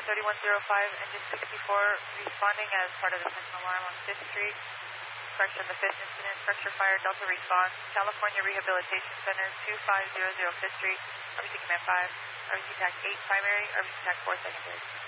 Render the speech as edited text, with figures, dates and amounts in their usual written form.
Engine 64, responding as part of the second alarm on 5th Street. Correction, the 5th incident, structure fire, Delta response, California Rehabilitation Center, 2500 5th Street, RBC Command 5, RBC TAC 8 primary, RBC TAC 4 secondary.